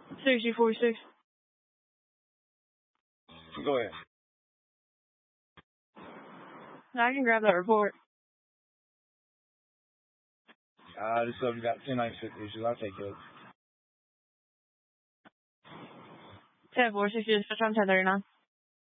6046. Go ahead. I can grab that report. This subject got 1096 issues. I'll take it. 10-4, 6 on 1039.